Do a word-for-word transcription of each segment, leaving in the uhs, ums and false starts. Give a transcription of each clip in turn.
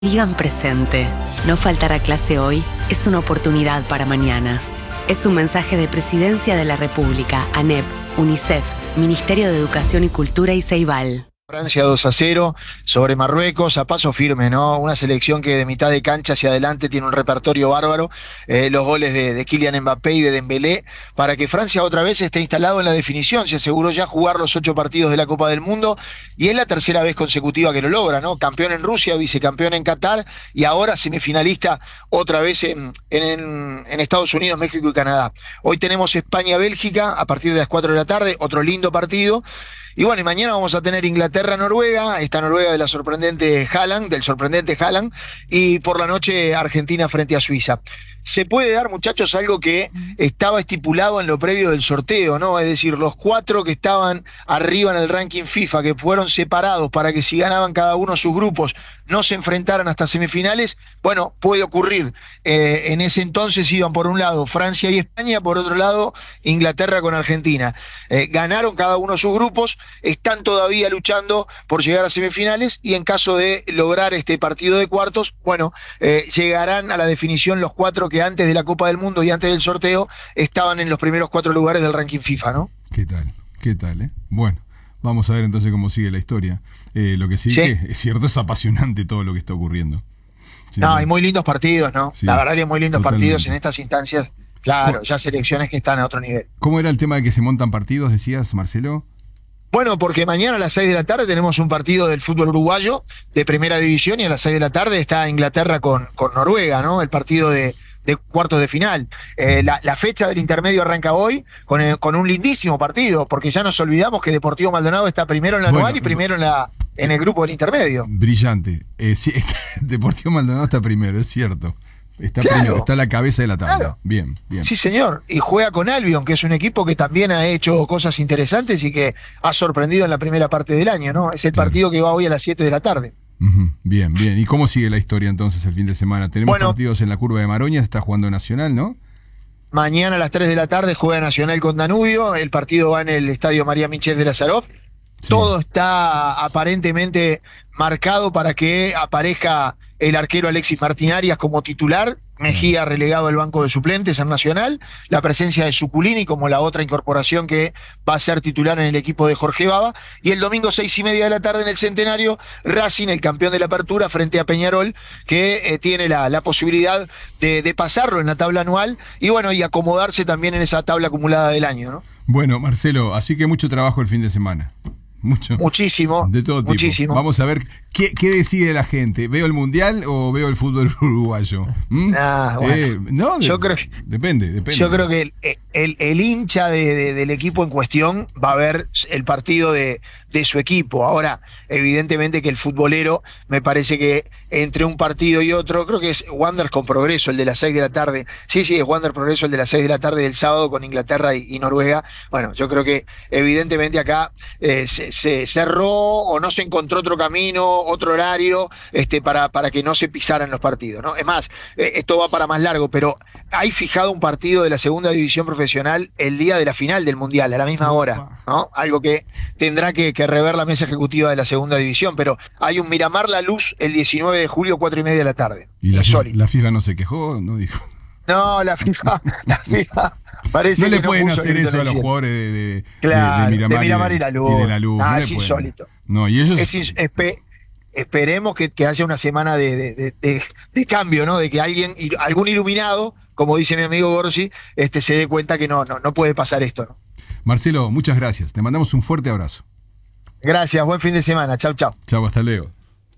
Digan presente. No faltar a clase hoy es una oportunidad para mañana. Es un mensaje de Presidencia de la República, ANEP, UNICEF, Ministerio de Educación y Cultura y Ceibal. Francia dos a cero sobre Marruecos, a paso firme, ¿no? Una selección que de mitad de cancha hacia adelante tiene un repertorio bárbaro, eh, los goles de, de Kylian Mbappé y de Dembélé, para que Francia otra vez esté instalado en la definición. Se aseguró ya jugar los ocho partidos de la Copa del Mundo y es la tercera vez consecutiva que lo logra, ¿no? Campeón en Rusia, vicecampeón en Qatar y ahora semifinalista otra vez en, en, en Estados Unidos, México y Canadá. Hoy tenemos España-Bélgica a partir de las cuatro de la tarde, otro lindo partido. Y bueno, y mañana vamos a tener Inglaterra-Noruega, esta Noruega de la sorprendente Haaland, del sorprendente Haaland, y por la noche Argentina frente a Suiza. Se puede dar, muchachos, algo que estaba estipulado en lo previo del sorteo, ¿no? Es decir, los cuatro que estaban arriba en el ranking FIFA, que fueron separados para que si ganaban cada uno sus grupos no se enfrentaran hasta semifinales, bueno, puede ocurrir. Eh, en ese entonces iban por un lado Francia y España, por otro lado Inglaterra con Argentina. Eh, ganaron cada uno sus grupos, están todavía luchando por llegar a semifinales y en caso de lograr este partido de cuartos, bueno, eh, llegarán a la definición los cuatro que antes de la Copa del Mundo y antes del sorteo estaban en los primeros cuatro lugares del ranking FIFA, ¿no? ¿Qué tal? ¿Qué tal, eh? Bueno, vamos a ver entonces cómo sigue la historia. Eh, lo que sí, sí. Que es cierto, es apasionante todo lo que está ocurriendo. Sí, no, hay muy lindos partidos, ¿no? Sí, la verdad que hay muy lindos totalmente. Partidos en estas instancias. Claro, ¿Cómo? Ya selecciones que están a otro nivel. ¿Cómo era el tema de que se montan partidos, decías, Marcelo? Bueno, porque mañana a las seis de la tarde tenemos un partido del fútbol uruguayo de primera división y a las seis de la tarde está Inglaterra con, con Noruega, ¿no? El partido de, de cuartos de final. Eh, la, la fecha del intermedio arranca hoy con, el, con un lindísimo partido, porque ya nos olvidamos que Deportivo Maldonado está primero en la bueno, anual y primero en, la, en el grupo del intermedio. Brillante. Eh, sí, está, Deportivo Maldonado está primero, es cierto. Está, claro. primero, está a la cabeza de la tabla. Claro. Bien, bien. Sí, señor. Y juega con Albion, que es un equipo que también ha hecho cosas interesantes y que ha sorprendido en la primera parte del año, ¿no? Es el claro. partido que va hoy a las siete de la tarde. Uh-huh. Bien, bien. ¿Y cómo sigue la historia entonces el fin de semana? Tenemos bueno, partidos en la curva de Maroña, se está jugando Nacional, ¿no? Mañana a las tres de la tarde juega Nacional con Danubio, el partido va en el estadio María Michel de Lazarov. Sí. Todo está aparentemente marcado para que aparezca el arquero Alexis Martín Arias como titular, Mejía relegado al banco de suplentes en Nacional, la presencia de Zuculini como la otra incorporación que va a ser titular en el equipo de Jorge Baba, y el domingo seis y media de la tarde en el Centenario, Racing, el campeón de la Apertura, frente a Peñarol, que eh, tiene la, la posibilidad de, de pasarlo en la tabla anual y bueno, y acomodarse también en esa tabla acumulada del año, ¿no? Bueno, Marcelo, así que mucho trabajo el fin de semana. Mucho. Muchísimo. De todo tipo. Muchísimo. Vamos a ver qué, qué decide la gente. ¿Veo el mundial o veo el fútbol uruguayo? ¿Mm? Ah, bueno. eh, no, de, yo creo, depende, depende. Yo creo que el, el, el hincha de, de, del equipo en cuestión va a ver el partido de, de su equipo. Ahora, evidentemente que el futbolero, me parece que entre un partido y otro, creo que es Wander con Progreso, el de las seis de la tarde. Sí, sí, es Wander Progreso, el de las seis de la tarde del sábado con Inglaterra y, y Noruega. Bueno, yo creo que evidentemente acá eh, se, se cerró o no se encontró otro camino, otro horario, este, para, para que no se pisaran los partidos, ¿no? Es más, eh, esto va para más largo, pero hay fijado un partido de la segunda división profesional el día de la final del Mundial, a la misma hora, ¿no? Algo que tendrá que, que rever la mesa ejecutiva de la segunda división, pero hay un Miramar La Luz el diecinueve de julio, cuatro y media de la tarde. ¿Y la, FIFA, la FIFA no se quejó? ¿No dijo? No, la FIFA, la FIFA parece no que le pueden no hacer eso a los jugadores de, de, claro, de, de, Miramar, de Miramar y, y La Luz. Y de La Luz. Ah, no es insólito. No, y ellos... Es, espe, esperemos que, que haya una semana de, de, de, de, de cambio, ¿no? De que alguien, algún iluminado, como dice mi amigo Gorsi, este, se dé cuenta que no, no, no puede pasar esto, ¿no? Marcelo, muchas gracias. Te mandamos un fuerte abrazo. Gracias, buen fin de semana. Chau, chau. Chau, hasta luego.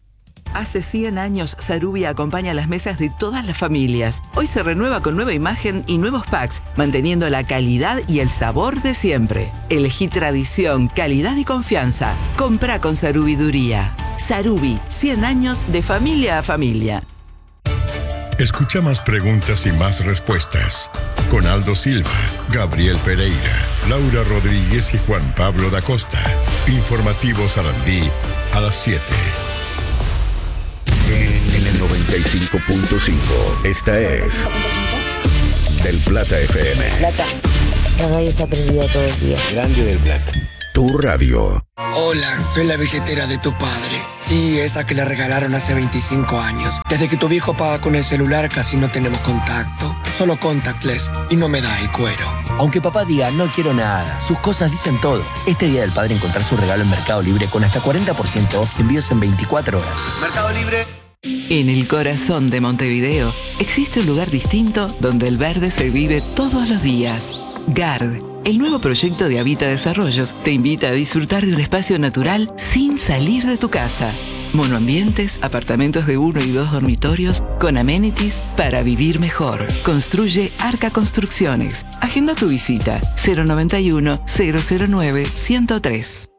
Hace cien años, Sarubia acompaña las mesas de todas las familias. Hoy se renueva con nueva imagen y nuevos packs, manteniendo la calidad y el sabor de siempre. Elegí tradición, calidad y confianza. Comprá con Sarubiduría. Sarubi, cien años de familia a familia. Escucha más preguntas y más respuestas con Aldo Silva, Gabriel Pereira, Laura Rodríguez y Juan Pablo da Costa. Informativo Sarandí a las siete. En el noventa y cinco punto cinco, esta es Del Plata F M. Plata, la radio está prendida todo el día. Grande del Plata. Tu radio. Hola, soy la billetera de tu padre. Sí, esa que le regalaron hace veinticinco años. Desde que tu viejo paga con el celular casi no tenemos contacto. Solo contactless y no me da el cuero. Aunque papá diga no quiero nada, sus cosas dicen todo. Este Día del Padre encontrar su regalo en Mercado Libre con hasta cuarenta por ciento off, envíos en veinticuatro horas. Mercado Libre. En el corazón de Montevideo existe un lugar distinto donde el verde se vive todos los días. Gard, el nuevo proyecto de Habita Desarrollos, te invita a disfrutar de un espacio natural sin salir de tu casa. Monoambientes, apartamentos de uno y dos dormitorios, con amenities para vivir mejor. Construye Arca Construcciones. Agenda tu visita cero noventa y uno, cero cero nueve, ciento tres.